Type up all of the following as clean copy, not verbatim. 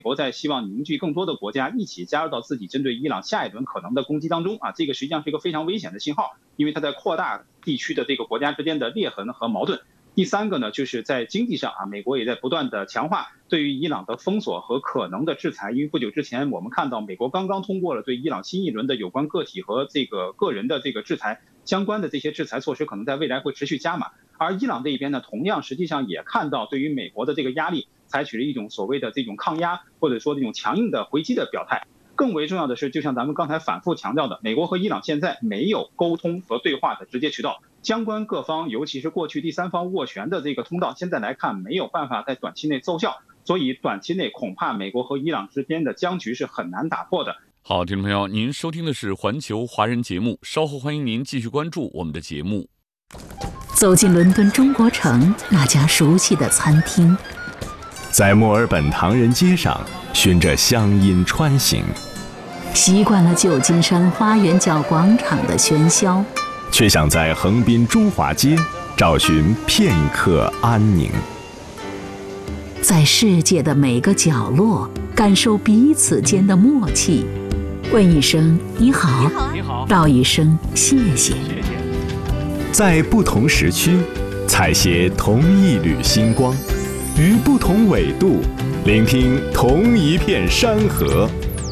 国在希望凝聚更多的国家一起加入到自己针对伊朗下一轮可能的攻击当中啊，这个实际上是一个非常危险的信号，因为它在扩大地区的这个国家之间的裂痕和矛盾。第三个呢，就是在经济上啊，美国也在不断的强化对于伊朗的封锁和可能的制裁。因为不久之前我们看到，美国刚刚通过了对伊朗新一轮的有关个体和这个个人的这个制裁，相关的这些制裁措施可能在未来会持续加码。而伊朗这一边呢，同样实际上也看到对于美国的这个压力，采取了一种所谓的这种抗压或者说这种强硬的回击的表态。更为重要的是，就像咱们刚才反复强调的，美国和伊朗现在没有沟通和对话的直接渠道，相关各方，尤其是过去第三方斡旋的这个通道，现在来看没有办法在短期内奏效，所以短期内恐怕美国和伊朗之间的僵局是很难打破的。 好，听众朋友，您收听的是环球华人节目，稍后欢迎您继续关注我们的节目。 走进伦敦中国城那家熟悉的餐厅， 在墨尔本唐人街上循着乡音穿行， 习惯了旧金山花园角广场的喧嚣， 却想在横滨中华街找寻片刻安宁。 在世界的每个角落感受彼此间的默契，问一声你好， 你好， 道一声谢谢。 在不同时区采撷同一缕星光，于不同纬度聆听同一片山河。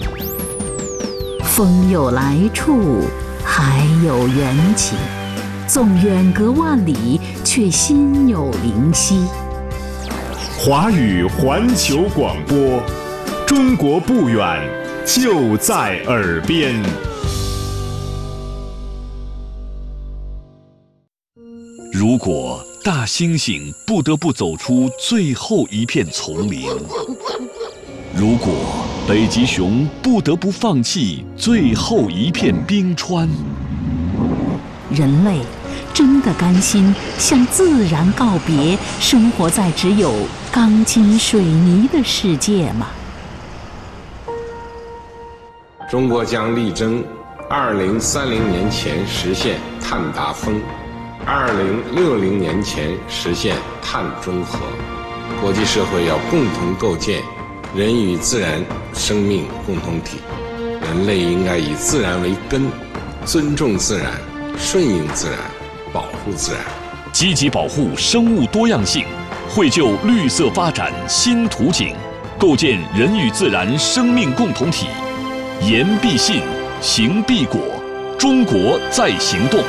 风有来处，海有缘起，纵远隔万里，却心有灵犀。 华语环球广播，中国不远，就在耳边。 如果大猩猩不得不走出最后一片丛林，如果北极熊不得不放弃最后一片冰川， 人类真的甘心向自然告别，生活在只有钢筋水泥的世界吗？ 中国将力争2030年前实现碳达峰，2060年前实现碳中和。国际社会要共同构建人与自然生命共同体，人类应该以自然为根，尊重自然，顺应自然，保护自然， 积极保护生物多样性，绘就绿色发展新图景，构建人与自然生命共同体。言必信，行必果，中國在行動。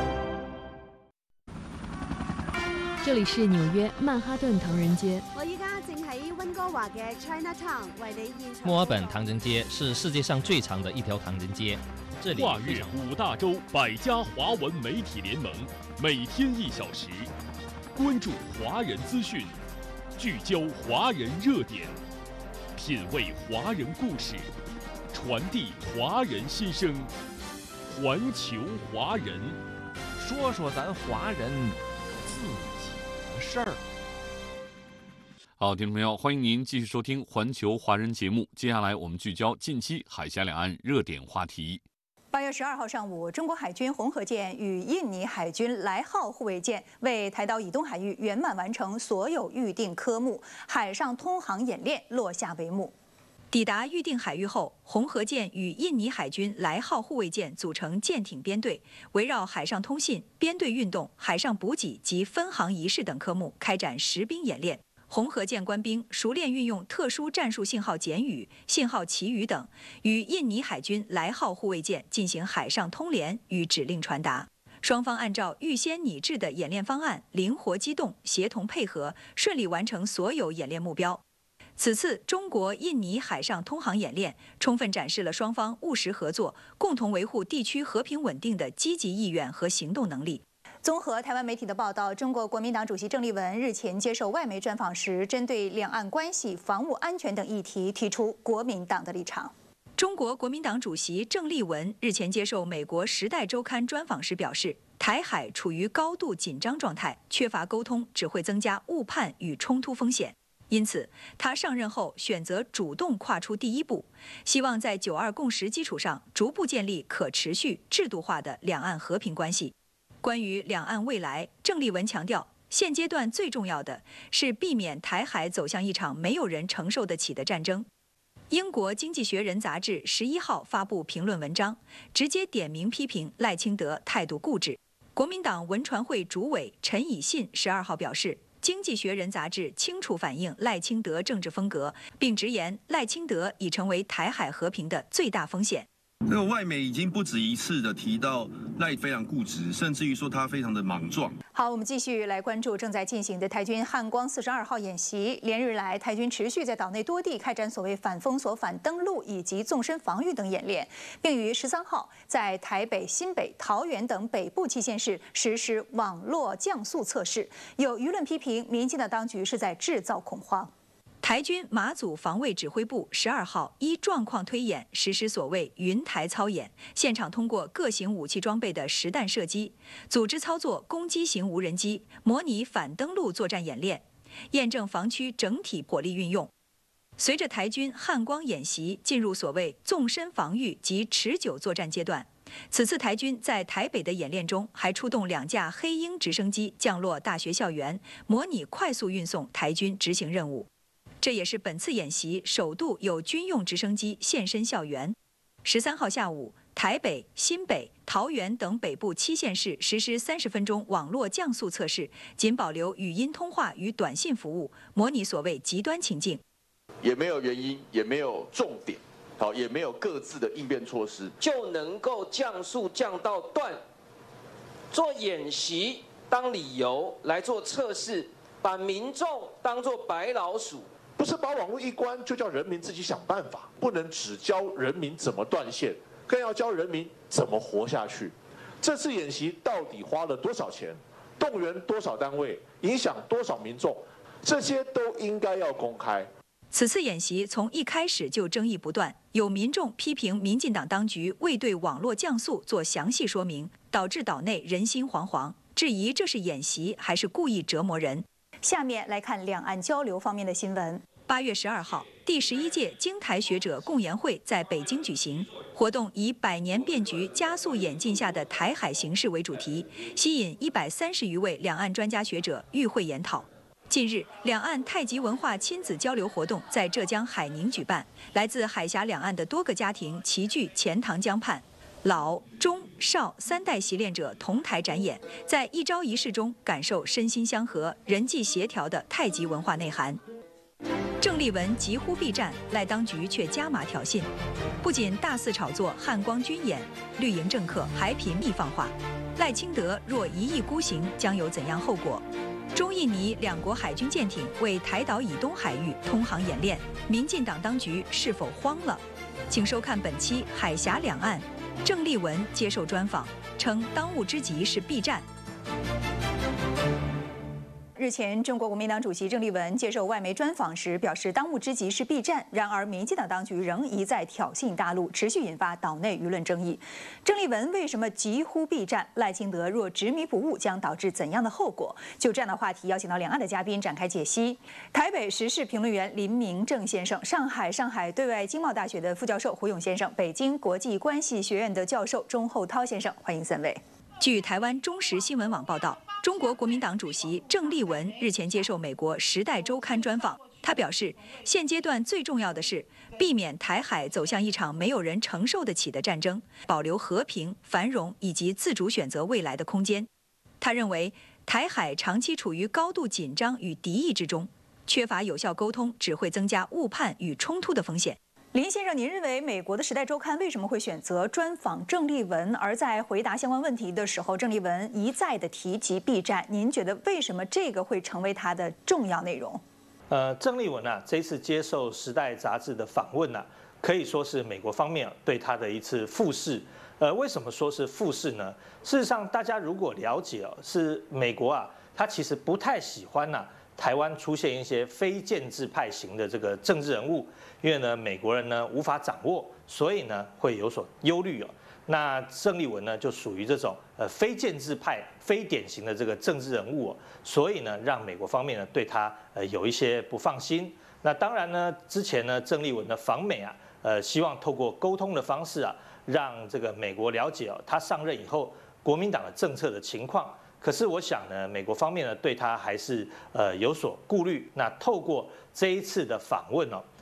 這裡是紐約曼哈頓唐人街。 我依家正喺溫哥華嘅 Chinatown 為你現場。 墨爾本唐人街是世界上最長的一條唐人街，這裡跨越5大洲100家華文媒體聯盟，每天1小時，關注華人資訊，聚焦華人熱點，品味華人故事，傳遞華人心聲，環球華人， 說說咱華人自己的事兒。 好，听众朋友，欢迎您继续收听环球华人节目。接下来我们聚焦近期海峡两岸热点话题。 8月12号上午，中国海军红河舰与印尼海军来号护卫舰为台岛以东海域圆满完成所有预定科目，海上通航演练落下帷幕。抵达预定海域后，红河舰与印尼海军来号护卫舰组成舰艇编队，围绕海上通信、编队运动、海上补给及分航仪式等科目开展实兵演练。红河舰官兵熟练运用特殊战术信号简语、信号旗语等，与印尼海军来号护卫舰进行海上通联与指令传达。双方按照预先拟制的演练方案，灵活机动、协同配合，顺利完成所有演练目标。此次中国印尼海上通航演练，充分展示了双方务实合作、共同维护地区和平稳定的积极意愿和行动能力。综合台湾媒体的报道，中国国民党主席郑丽文日前接受外媒专访时，针对两岸关系、防务安全等议题提出国民党的立场。中国国民党主席郑丽文日前接受美国《时代周刊》专访时表示，台海处于高度紧张状态，缺乏沟通只会增加误判与冲突风险。因此，他上任后选择主动跨出第一步，希望在9·2共识基础上逐步建立可持续、制度化的两岸和平关系。关于两岸未来，郑丽文强调，现阶段最重要的是避免台海走向一场没有人承受得起的战争。 英国《经济学人》杂志11号发布评论文章，直接点名批评赖清德态度固执。国民党文传会主委陈以信12号表示，《经济学人》杂志清楚反映赖清德政治风格，并直言赖清德已成为台海和平的最大风险。 那个外媒已经不止一次的提到赖非常固执，甚至于说他非常的莽撞。 好，我们继续来关注正在进行的台军汉光42号演习。连日来，台军持续在岛内多地开展所谓反封锁、反登陆以及纵深防御等演练，并于13号在台北、新北、桃园等北部7县市实施网络降速测试。有舆论批评民进党当局是在制造恐慌。台军马祖防卫指挥部12号依状况推演实施所谓云台操演，现场通过各型武器装备的实弹射击，组织操作攻击型无人机，模拟反登陆作战演练，验证防区整体火力运用。随着台军汉光演习进入所谓纵深防御及持久作战阶段，此次台军在台北的演练中还出动2架黑鹰直升机降落大学校园，模拟快速运送台军执行任务。这也是本次演习首度有军用直升机现身校园。13号下午，台北、新北、桃园等北部7县市实施30分钟网络降速测试，仅保留语音通话与短信服务，模拟所谓极端情境。 也没有原因，也没有重点，好，也没有各自的应变措施， 就能够降速降到断，做演习当理由来做测试，把民众当作白老鼠。 不是把网络一关就叫人民自己想办法，不能只教人民怎么断线，更要教人民怎么活下去。这次演习到底花了多少钱，动员多少单位，影响多少民众，这些都应该要公开。 此次演习从一开始就争议不断，有民众批评民进党当局未对网络降速做详细说明，导致岛内人心惶惶，质疑这是演习还是故意折磨人。下面来看两岸交流方面的新闻。8月12号，第11届京台学者共研会在北京举行，活动以100年变局加速演进下的台海形势为主题，吸引130余位两岸专家学者与会研讨。近日，两岸太极文化亲子交流活动在浙江海宁举办，来自海峡两岸的多个家庭齐聚钱塘江畔。老、中、少3代习练者同台展演，在一招一式中感受身心相合、人际协调的太极文化内涵。郑丽文疾呼避战，赖当局却加码挑衅，不仅大肆炒作汉光军演，绿营政客还频密放话，赖清德若一意孤行，将有怎样后果？中印尼两国海军舰艇为台岛以东海域通航演练，民进党当局是否慌了？请收看本期《海峡两岸》。郑丽文接受专访，称当务之急是避战。日前，中国国民党主席郑丽文接受外媒专访时表示，当务之急是避战。然而，民进党当局仍一再挑衅大陆，持续引发岛内舆论争议。郑丽文为什么疾呼避战？赖清德若执迷不悟，将导致怎样的后果？就这样的话题，邀请到两岸的嘉宾展开解析。台北时事评论员林明正先生，上海对外经贸大学的副教授胡勇先生，北京国际关系学院的教授钟厚涛先生，欢迎3位。据台湾中时新闻网报道，中国国民党主席郑丽文日前接受美国《时代周刊》专访，他表示，现阶段最重要的是避免台海走向一场没有人承受得起的战争，保留和平、繁荣以及自主选择未来的空间。他认为，台海长期处于高度紧张与敌意之中，缺乏有效沟通只会增加误判与冲突的风险。林先生，您认为美国的《时代周刊》为什么会选择专访郑丽文？而在回答相关问题的时候，郑丽文一再的提及避战，您觉得为什么这个会成为他的重要内容？ 郑丽文这次接受《时代》杂志的访问可以说是美国方面对他的一次复试。为什么说是复试呢？事实上，大家如果了解是美国他其实不太喜欢台湾出现一些非建制派型的这个政治人物，因为呢美国人呢无法掌握，所以呢会有所忧虑那郑丽文呢就属于这种非建制派、非典型的这个政治人物所以呢让美国方面呢对他有一些不放心。那当然呢，之前呢郑丽文的访美希望透过沟通的方式让这个美国了解他上任以后国民党的政策的情况。可是我想呢，美国方面呢对他还是有所顾虑。那透过这一次的访问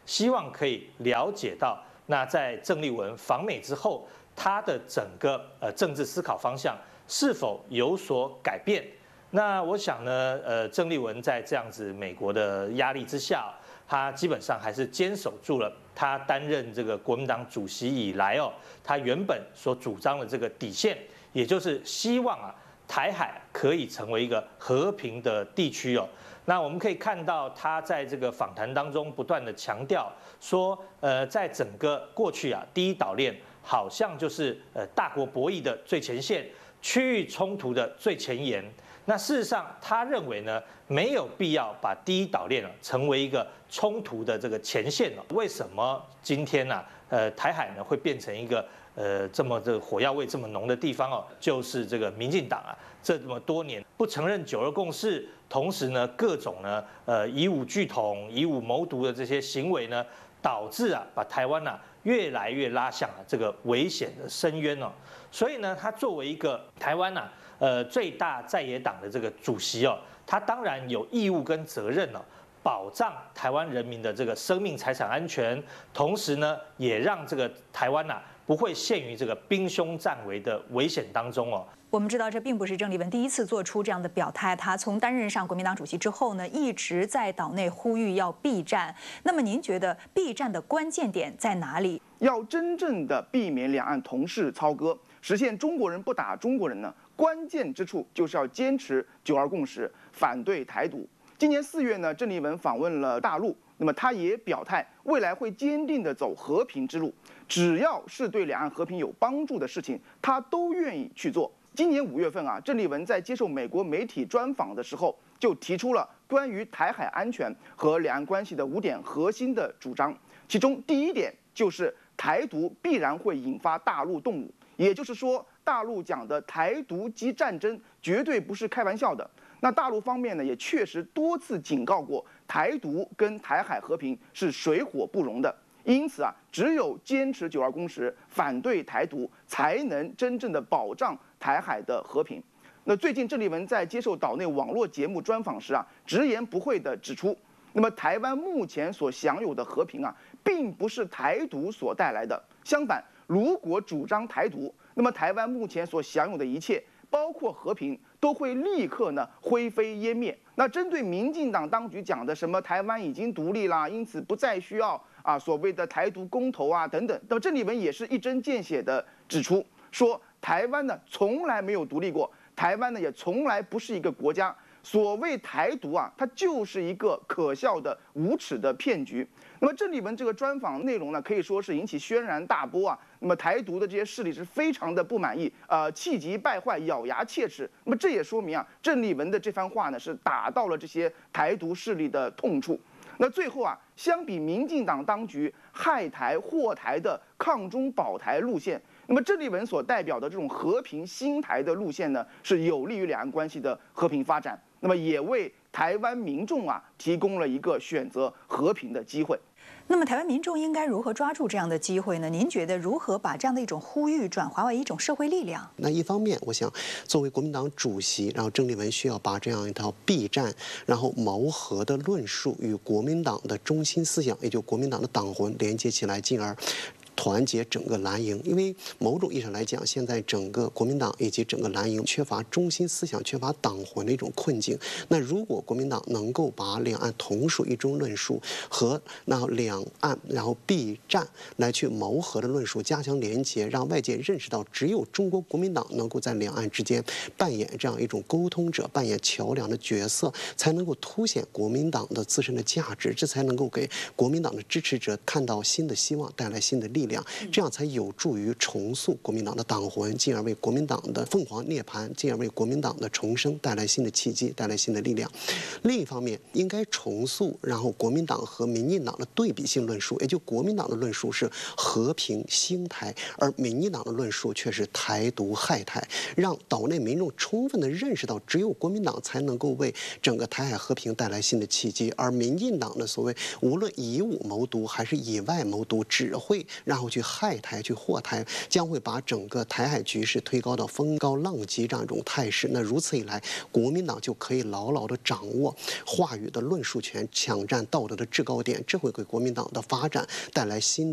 希望可以了解到，那在郑丽文访美之后，他的整个政治思考方向是否有所改变？那我想呢，郑丽文在这样子美国的压力之下，他基本上还是坚守住了他担任这个国民党主席以来他原本所主张的这个底线，也就是希望台海可以成为一个和平的地区那我们可以看到他在这个访谈当中不断的强调说，在整个过去第一岛链好像就是大国博弈的最前线，区域冲突的最前沿。那事实上，他认为呢，没有必要把第一岛链成为一个冲突的这个前线为什么今天台海呢会变成一个这么这个火药味这么浓的地方就是这个民进党这么多年不承认9·2共识，同时呢各种呢以武拒统、以武谋独的这些行为呢，导致把台湾越来越拉向这个危险的深渊所以呢，他作为一个台湾最大在野党的这个主席他当然有义务跟责任保障台湾人民的这个生命财产安全，同时呢，也让这个台湾不会陷于这个兵凶战危的危险当中我们知道，这并不是郑丽文第一次做出这样的表态。他从担任上国民党主席之后呢，一直在岛内呼吁要避战。那么，您觉得避战的关键点在哪里？ 要真正的避免两岸同室操戈，实现中国人不打中国人呢，关键之处就是要坚持9·2共识，反对台独。今年4月呢，郑丽文访问了大陆，那么他也表态，未来会坚定地走和平之路，只要是对两岸和平有帮助的事情，他都愿意去做。今年5月份郑丽文在接受美国媒体专访的时候，就提出了关于台海安全和两岸关系的5点核心的主张，其中第1点就是台独必然会引发大陆动武，也就是说，大陆讲的台独即战争绝对不是开玩笑的。那大陆方面呢，也确实多次警告过，台独跟台海和平是水火不容的。因此只有坚持9·2共识，反对台独，才能真正的保障台海的和平。那最近郑丽文在接受岛内网络节目专访时直言不讳地指出，那么台湾目前所享有的和平并不是台独所带来的。相反，如果主张台独，那么台湾目前所享有的一切，包括和平，都会立刻灰飞烟灭。那针对民进党当局讲的什么台湾已经独立啦，因此不再需要所谓的台独公投等等，那么郑丽文也是一针见血地指出，说台湾从来没有独立过，台湾也从来不是一个国家。所谓台独它就是一个可笑的无耻的骗局。那么郑丽文这个专访内容呢，可以说是引起轩然大波那么台独的这些势力是非常的不满意，气急败坏，咬牙切齿。那么这也说明郑丽文的这番话呢，是打到了这些台独势力的痛处。那最后相比民进党当局害台祸台的抗中保台路线，那么郑丽文所代表的这种和平兴台的路线呢，是有利于两岸关系的和平发展，那么也为台湾民众提供了一个选择和平的机会。 那么台湾民众应该如何抓住这样的机会呢？您觉得如何把这样的一种呼吁转化为一种社会力量？ 那一方面，我想作为国民党主席，然后郑丽文需要把这样一套避战，然后谋和的论述与国民党的中心思想，也就国民党的党魂连接起来，进而团结整个蓝营。因为某种意义上来讲，现在整个国民党以及整个蓝营缺乏中心思想、缺乏党魂的一种困境。那如果国民党能够把两岸同属一中论述和两岸然后避战来去谋和的论述加强连结，让外界认识到只有中国国民党能够在两岸之间扮演这样一种沟通者、扮演桥梁的角色，才能够凸显国民党的自身的价值，这才能够给国民党的支持者看到新的希望，带来新的力量，这样才有助于重塑国民党的党魂，进而为国民党的凤凰涅槃，进而为国民党的重生带来新的契机，带来新的力量。另一方面，应该重塑然后国民党和民进党的对比性论述，也就国民党的论述是和平兴台，而民进党的论述却是台独害台，让岛内民众充分的认识到，只有国民党才能够为整个台海和平带来新的契机，而民进党的所谓无论以武谋独还是以外谋独，只会让然后去害台、去祸台，将会把整个台海局势推高到风高浪急这样一种态势。那如此一来，国民党就可以牢牢地掌握话语的论述权，抢占道德的制高点，这会给国民党的发展带来新。